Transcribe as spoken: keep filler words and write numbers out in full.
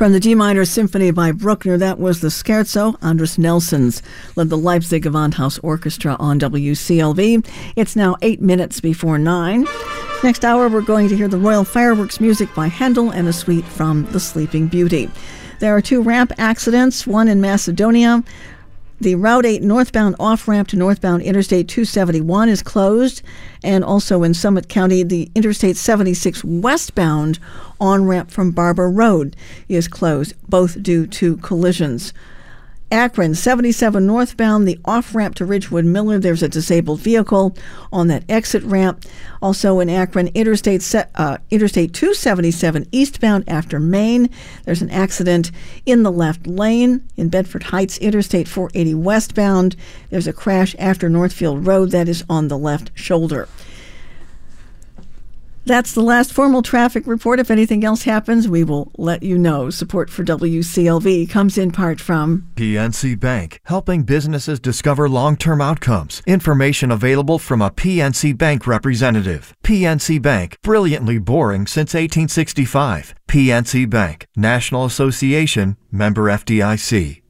From the D minor symphony by Bruckner, that was the Scherzo. Andres Nelsons led the Leipzig Gewandhaus Orchestra on W C L V. It's now eight minutes before nine. Next hour, we're going to hear the Royal Fireworks music by Handel and a suite from The Sleeping Beauty. There are two ramp accidents, one in Macedonia. The Route eight northbound off-ramp to northbound Interstate two seventy-one is closed. And also in Summit County, the Interstate seventy-six westbound on-ramp from Barber Road is closed, both due to collisions. Akron, seventy-seven northbound, the off-ramp to Ridgewood Miller, there's a disabled vehicle on that exit ramp. Also in Akron, Interstate se- uh, Interstate two seventy-seven eastbound after Maine, there's an accident in the left lane. In Bedford Heights, Interstate four eighty westbound, there's a crash after Northfield Road that is on the left shoulder. That's the last formal traffic report. If anything else happens, we will let you know. Support for W C L V comes in part from P N C Bank, helping businesses discover long-term outcomes. Information available from a P N C Bank representative. P N C Bank, brilliantly boring since eighteen sixty-five. P N C Bank, National Association, member F D I C.